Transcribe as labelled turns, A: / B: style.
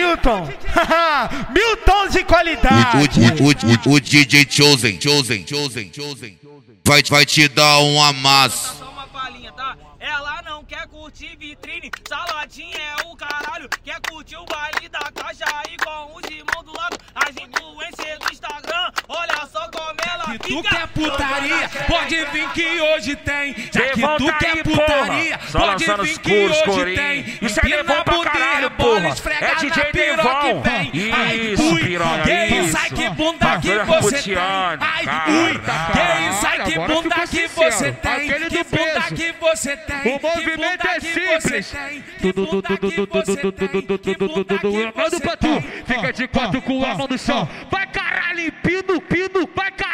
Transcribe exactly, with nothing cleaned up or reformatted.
A: Milton. Mil tons de qualidade.
B: O, o, o, o, o D J Chosen, Chosen, Chosen, Chosen vai, vai te dar um amasso.
C: Só uma palhinha, tá? Ela não quer curtir vitrine, saladinha é o caralho. Quer curtir o baile da caixa aí com os irmãos do lado. As influências do Instagram, olha só como ela
D: Se
C: fica.
D: tu quer putaria, pode vir que hoje tem. Já que
E: Levanta
D: tu quer
E: aí,
D: putaria,
E: porra. Só
D: pode
E: lançando
D: vir
E: os
D: que
E: curos,
D: hoje
E: corinho.
D: tem.
E: Isso é Devon pra caralho, porra. É D J Devon. Isso, piranha,
D: Que
E: isso.
D: isso, ai que bunda que
E: Bagulho
D: você tem.
E: roteando,
D: Ai,
E: cara.
D: ui, que isso, ai que
F: Agora
D: bunda
F: ficou
D: que
F: sincero.
D: você tem.
F: Aquele
D: Que
F: do
D: bunda
F: peso.
D: que você tem.
F: O movimento é simples. Manda pra tu, fica de quatro com a mão no chão. Vai caralho, pino, pino, vai caralho.